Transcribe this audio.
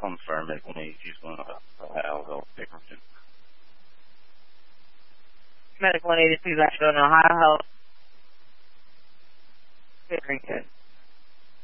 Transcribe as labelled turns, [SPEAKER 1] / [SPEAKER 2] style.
[SPEAKER 1] confirm it when he's going to Ohio Health Pickerington.
[SPEAKER 2] Medical 182 is actually on Ohio Health.